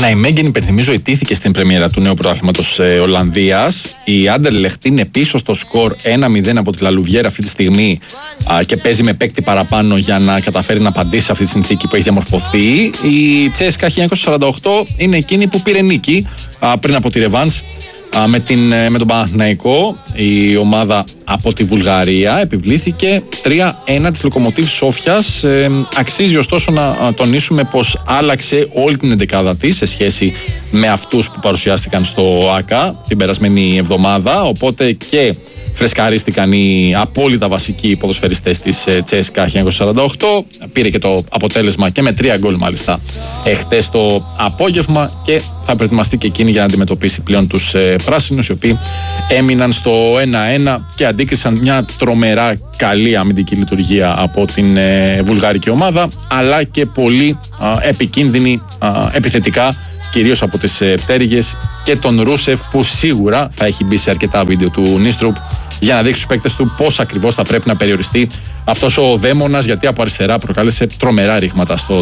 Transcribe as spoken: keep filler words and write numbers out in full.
Ναϊμέγγεν, υπενθυμίζω, ιτήθηκε στην πρεμιέρα του νέου πρωταθλήματος ε, Ολλανδίας. Η Άντερλεχτ είναι πίσω στο σκορ ένα μηδέν από τη Λαλουβιέρα αυτή τη στιγμή α, και παίζει με παίκτη παραπάνω για να καταφέρει να απαντήσει σε αυτή τη συνθήκη που έχει διαμορφωθεί. Η Τσέσκα χίλια εννιακόσια σαράντα οκτώ είναι εκείνη που πήρε νίκη α, πριν από τη ρεβάνς με, την, με τον Παναθηναϊκό. Η ομάδα από τη Βουλγαρία επιβλήθηκε τρία ένα της Λοκομοτίβ Σόφιας. Ε, αξίζει ωστόσο να τονίσουμε πως άλλαξε όλη την εντεκάδα της σε σχέση με αυτούς που παρουσιάστηκαν στο ΆΚΑ την περασμένη εβδομάδα, οπότε και φρεσκαρίστηκαν οι απόλυτα βασικοί ποδοσφαιριστές της Τσέσκα χίλια εννιακόσια σαράντα οκτώ. Πήρε και το αποτέλεσμα και με τρία γκολ μάλιστα εχθές το απόγευμα και θα προετοιμαστεί και εκείνη για να αντιμετωπίσει πλέον τους ε, πράσινους, οι οποίοι έμειναν στο ένα ένα και αντίκρισαν μια τρομερά καλή αμυντική λειτουργία από την ε, βουλγαρική ομάδα, αλλά και πολύ α, επικίνδυνη α, επιθετικά, κυρίως από τις ε, πτέρυγες και τον Ρούσεφ, που σίγουρα θα έχει μπει σε αρκετά βίντεο του Νίστρουπ για να δείξει στους παίκτες του πώς ακριβώς θα πρέπει να περιοριστεί αυτός ο δαίμονας, γιατί από αριστερά προκάλεσε τρομερά ρήγματα στο